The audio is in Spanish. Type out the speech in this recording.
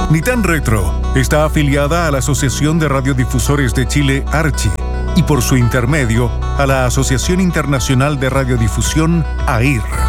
Nitán Retro está afiliada a la Asociación de Radiodifusores de Chile, Archi, y por su intermedio a la Asociación Internacional de Radiodifusión, AIR.